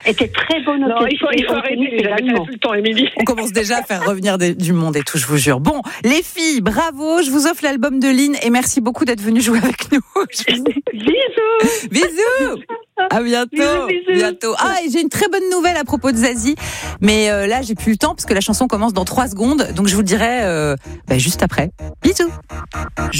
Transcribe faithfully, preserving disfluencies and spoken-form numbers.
était très bonne. Non, il faut, il faut arrêter. J'avais pas tout le temps, Émilie. On commence déjà à faire revenir des, du monde et tout, je vous jure. Bon, les filles, bravo. Je vous offre l'album de Lynn et merci beaucoup d'être venues jouer avec nous. Bisous. Bisous. À bientôt. Bisous, bisous. bientôt. Ah, et j'ai une très bonne nouvelle à propos de Zazie. Mais euh, là, j'ai plus le temps parce que la chanson commence dans trois secondes. Donc, je vous le dirai euh, bah, juste après. Bisous.